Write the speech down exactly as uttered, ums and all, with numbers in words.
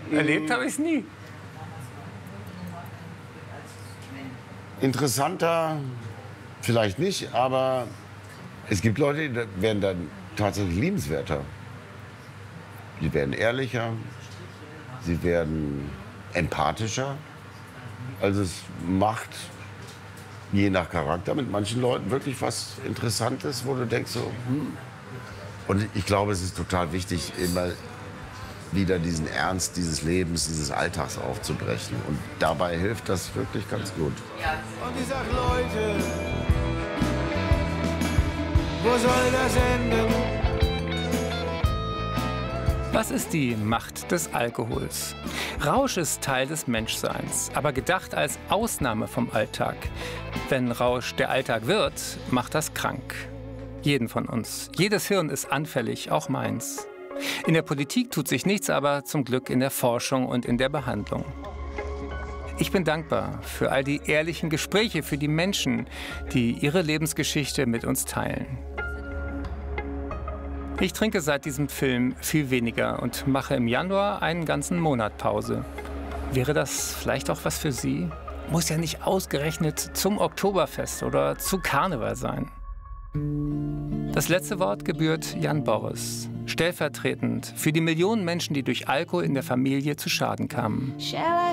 Erlebt habe ich es nie. Interessanter vielleicht nicht, aber es gibt Leute, die werden dann tatsächlich liebenswerter. Sie werden ehrlicher, sie werden empathischer. Also es macht je nach Charakter mit manchen Leuten wirklich was Interessantes, wo du denkst so, hm. Und ich glaube, es ist total wichtig, immer wieder diesen Ernst dieses Lebens, dieses Alltags aufzubrechen. Und dabei hilft das wirklich ganz gut. Und ich sag, Leute, wo soll das enden? Was ist die Macht des Alkohols? Rausch ist Teil des Menschseins, aber gedacht als Ausnahme vom Alltag. Wenn Rausch der Alltag wird, macht das krank. Jeden von uns. Jedes Hirn ist anfällig, auch meins. In der Politik tut sich nichts, aber zum Glück in der Forschung und in der Behandlung. Ich bin dankbar für all die ehrlichen Gespräche, für die Menschen, die ihre Lebensgeschichte mit uns teilen. Ich trinke seit diesem Film viel weniger und mache im Januar einen ganzen Monat Pause. Wäre das vielleicht auch was für Sie? Muss ja nicht ausgerechnet zum Oktoberfest oder zu Karneval sein. Das letzte Wort gebührt Jan Boris, stellvertretend für die Millionen Menschen, die durch Alkohol in der Familie zu Schaden kamen.